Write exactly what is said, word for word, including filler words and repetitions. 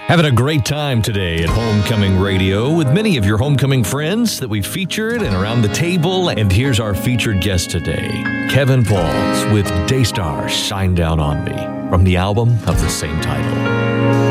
Having a great time today at Homecoming Radio with many of your homecoming friends that we featured and around the table. And here's our featured guest today, Kevin Pauls with Daystar Shine Down on Me from the album of the same title.